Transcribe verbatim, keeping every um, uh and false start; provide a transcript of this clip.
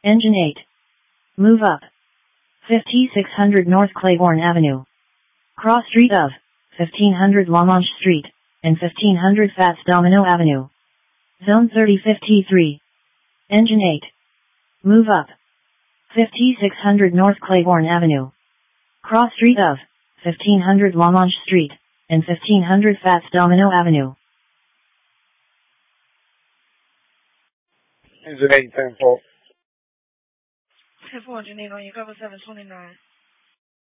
Engine eight. Move up. fifty-six hundred North Claiborne Avenue. Cross street of fifteen hundred Lamanche Street and fifteen hundred Fats Domino Avenue. Zone thirty fifty-three. Engine eight. Move up. fifty-six hundred North Claiborne Avenue. Cross street of fifteen hundred Lamanche Street and fifteen hundred Fats Domino Avenue. Engine eight, ten four. ten four, engine eight on your cover seven twenty-nine.